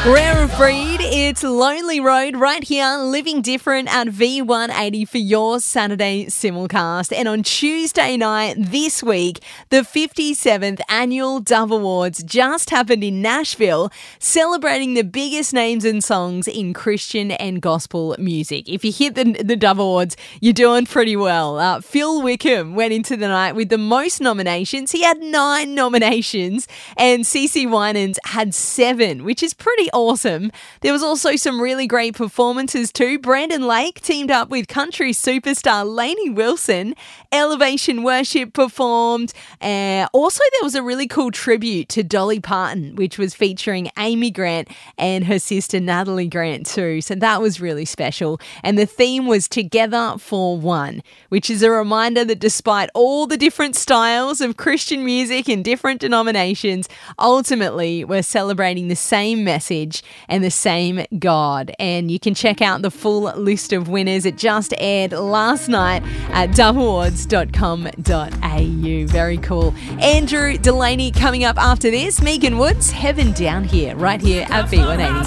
Rare of breed, it's Lonely Road right here, living different at V180 for your Saturday simulcast. And on Tuesday night this week, the 57th annual Dove Awards just happened in Nashville, celebrating the biggest names and songs in Christian and gospel music. If you hit the Dove Awards, you're doing pretty well. Phil Wickham went into the night with the most nominations. He had 9 nominations, and CeCe Winans had 7, which is pretty awesome. There was also some really great performances too. Brandon Lake teamed up with country superstar Lainey Wilson. Elevation Worship performed. Also, there was a really cool tribute to Dolly Parton, which was featuring Amy Grant and her sister Natalie Grant too. So that was really special. And the theme was Together for One, which is a reminder that despite all the different styles of Christian music in different denominations, ultimately we're celebrating the same message and the same God. And you can check out the full list of winners. It just aired last night at doveawards.com.au. Very cool. Andrew Delaney coming up after this. Megan Woods, Heaven Down Here, right here at V180.